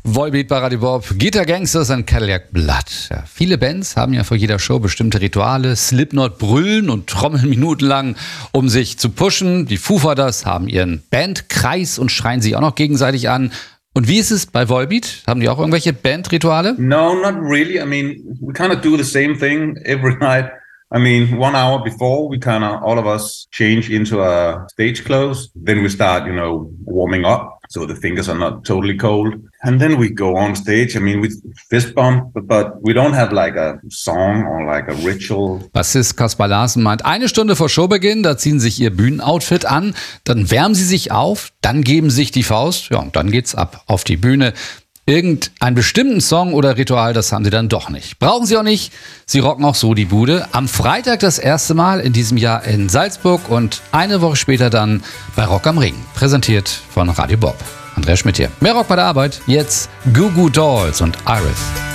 Volbeat bei Radio Bob, Guitar Gangsters und Cadillac Blood. Ja, viele Bands haben ja vor jeder Show bestimmte Rituale. Slipknot brüllen und trommeln minutenlang, um sich zu pushen. Die Foo Fighters haben ihren Bandkreis und schreien sich auch noch gegenseitig an. Und wie ist es bei Volbeat? Haben die auch irgendwelche Bandrituale? No, not really. I mean, we kind of do the same thing every night. I mean, 1 hour before, we kind of, all of us change into our stage clothes. Then we start, warming up. So the fingers are not totally cold. And then we go on stage. I mean, we fist bump, but we don't have like a song or like a ritual. Bassist Kaspar Larsen meint, 1 Stunde vor Showbeginn, da ziehen sich ihr Bühnenoutfit an, dann wärmen sie sich auf, dann geben sich die Faust, ja, und dann geht's ab auf die Bühne. Irgendeinen bestimmten Song oder Ritual, das haben sie dann doch nicht. Brauchen sie auch nicht. Sie rocken auch so die Bude. Am Freitag das erste Mal in diesem Jahr in Salzburg und eine Woche später dann bei Rock am Ring. Präsentiert von Radio Bob. Andreas Schmidt hier. Mehr Rock bei der Arbeit. Jetzt Goo Goo Dolls und Iris.